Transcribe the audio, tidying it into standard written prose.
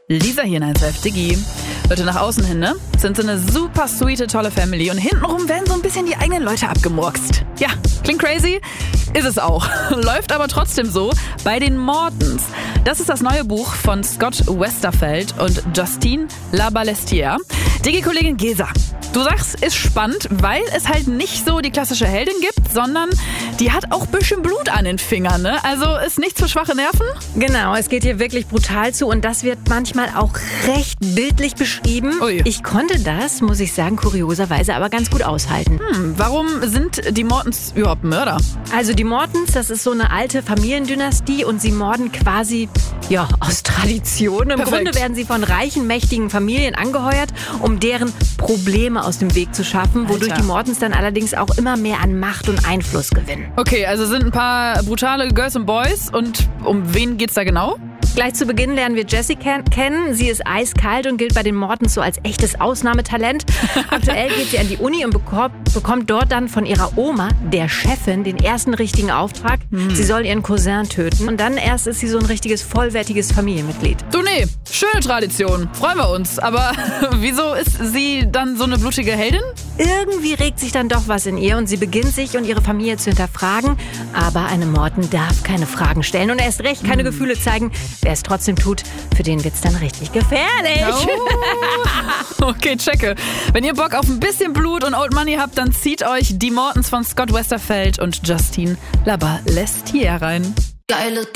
Lisa hier in 1Live Diggi. Leute, nach außen hin, ne? Sind so eine super sweete, tolle Family und hintenrum werden so ein bisschen die eigenen Leute abgemurkst. Ja, klingt crazy? Ist es auch. Läuft aber trotzdem so bei den Mortons. Das ist das neue Buch von Scott Westerfeld und Justine Labalestière. Diggi-Kollegin Gesa, du sagst, ist spannend, weil es halt nicht so die klassische Heldin gibt, sondern die hat auch ein bisschen Blut an den Fingern, ne? Also ist nichts für schwache Nerven? Genau, es geht hier wirklich brutal zu und das wird manchmal auch recht bildlich beschrieben. Ui. Ich konnte das, muss ich sagen, kurioserweise aber ganz gut aushalten. Warum sind die Mortons überhaupt Mörder? Also die Mortons, das ist so eine alte Familiendynastie und sie morden quasi, ja, aus Tradition. Im Perfekt. Grunde werden sie von reichen, mächtigen Familien angeheuert, um deren Probleme aus dem Weg zu schaffen, wodurch Alter. die Mortons dann allerdings auch immer mehr an Macht und Einfluss gewinnen. Okay, also sind ein paar brutale Girls und Boys und um wen geht's da genau? Gleich zu Beginn lernen wir Jessie kennen. Sie ist eiskalt und gilt bei den Mortons so als echtes Ausnahmetalent. Aktuell geht sie an die Uni und bekommt dort dann von ihrer Oma, der Chefin, den ersten richtigen Auftrag. Sie soll ihren Cousin töten. Und dann erst ist sie so ein richtiges, vollwertiges Familienmitglied. Du, nee, schöne Tradition. Freuen wir uns. Aber wieso ist sie dann so eine blutige Heldin? Irgendwie regt sich dann doch was in ihr und sie beginnt sich und ihre Familie zu hinterfragen. Aber eine Morton darf keine Fragen stellen und erst recht keine Gefühle zeigen. Wer es trotzdem tut, für den wird's dann richtig gefährlich. Oh. Okay, checke. Wenn ihr Bock auf ein bisschen Blut und Old Money habt, dann zieht euch die Mortons von Scott Westerfeld und Justine Labalestière rein. Geile